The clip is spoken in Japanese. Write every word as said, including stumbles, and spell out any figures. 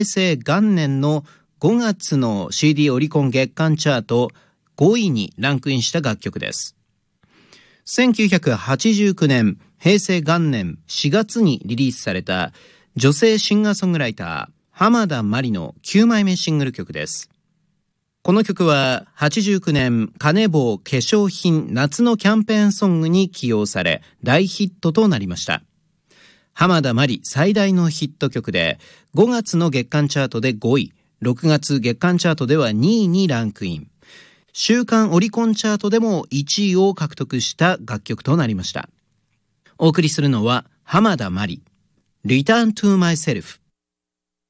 平成元年のごがつの シーディー オリコン月間チャートごいにランクインした楽曲です。せんきゅうひゃくはちじゅうきゅうねん平成元年しがつにリリースされた女性シンガーソングライター浜田真里のきゅうまいめシングル曲です。この曲ははちじゅうきゅうねんカネボウ化粧品夏のキャンペーンソングに起用され大ヒットとなりました。浜田真里最大のヒット曲でごがつの月間チャートでごい、ろくがつ月間チャートではにいにランクイン、週間オリコンチャートでもいちいを獲得した楽曲となりました。お送りするのは浜田真里 Return to Myself。